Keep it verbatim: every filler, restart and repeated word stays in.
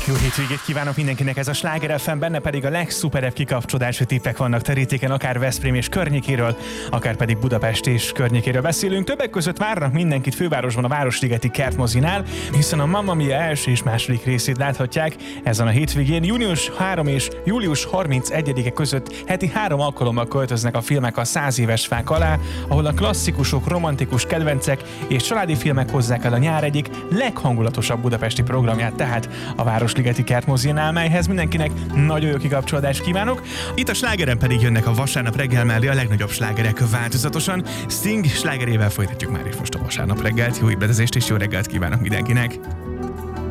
Jó hétvégét kívánok mindenkinek, ez a Sláger ef em, benne pedig a legszuperebb kikapcsolódási tippek vannak terítéken, akár Veszprém és környékéről, akár pedig Budapest és környékéről beszélünk. Többek között várnak mindenkit fővárosban a Városligeti Kertmozinál, hiszen a Mamma Mia első és második részét láthatják ezen a hétvégén. június harmadika és július harmincegyedike között heti három alkalommal költöznek a filmek a száz éves fák alá, ahol a klasszikusok, romantikus kedvencek és családi filmek hozzák el a nyár egyik leghangulatosabb budapesti programját, tehát a Városligeti Kertmozinál, melyhez mindenkinek nagyon jó kikapcsolódást kívánok. Itt a Slágeren pedig jönnek a vasárnap reggel mellé a legnagyobb slágerek változatosan. Sting slágerével folytatjuk már is most a vasárnap reggelt. Jó ébredezést és jó reggelt kívánok mindenkinek!